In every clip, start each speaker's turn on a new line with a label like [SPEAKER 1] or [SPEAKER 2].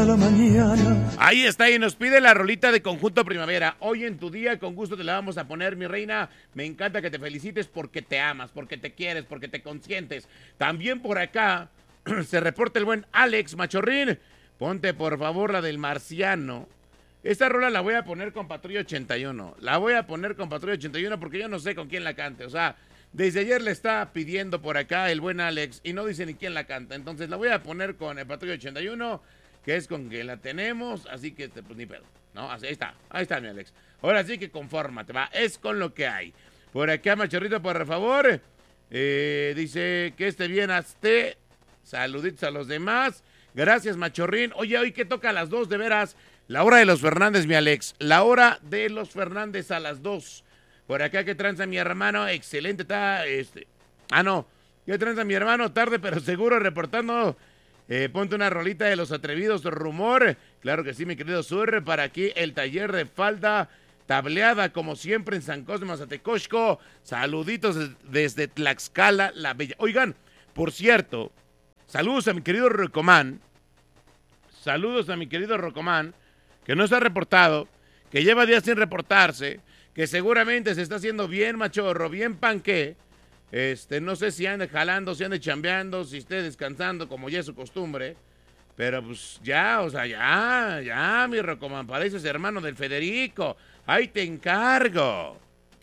[SPEAKER 1] la mañana.
[SPEAKER 2] Ahí está, y nos pide la rolita de Conjunto Primavera. Hoy en tu día, con gusto te la vamos a poner, mi reina. Me encanta que te felicites porque te amas, porque te quieres, porque te consientes. También por acá se reporta el buen Alex Machorrín. Ponte por favor la del Marciano. Esta rola la voy a poner con Patrulla 81. La voy a poner con Patrulla 81 porque yo no sé con quién la cante. O sea, desde ayer le está pidiendo por acá el buen Alex y no dice ni quién la canta. Entonces la voy a poner con el Patrulla 81, que es con que la tenemos. Así que pues ni pedo, ¿no? Así, ahí está mi Alex. Ahora sí que confórmate, va. Es con lo que hay. Por acá, Machorrito, por favor. Dice que esté bien, hazte. Saluditos a los demás. Gracias, Machorrín. Oye, hoy que toca a las 2, de veras. La hora de los Fernández, mi Alex. La hora de los Fernández a las 2. Por acá, que tranza mi hermano. Excelente, está no. Que tranza mi hermano, tarde pero seguro, reportando. Ponte una rolita de Los Atrevidos, Rumor. Claro que sí, mi querido Sur. Para aquí el taller de falda tableada, como siempre, en San Cosme, Mazatecosco. Saluditos desde Tlaxcala, la bella. Oigan, por cierto, saludos a mi querido Rocomán. Saludos a mi querido Rocomán, que no se ha reportado, que lleva días sin reportarse, que seguramente se está haciendo bien machorro, bien panqué. No sé si ande jalando, si ande chambeando, si esté descansando, como ya es su costumbre. Pero pues ya, o sea, ya, mi Rocomán, pareces hermano del Federico. Ahí te encargo.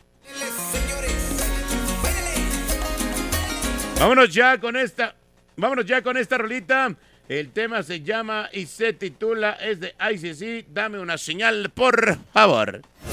[SPEAKER 2] Vámonos ya con esta rolita. El tema se llama y se titula, es de ICC. Dame una señal, por favor.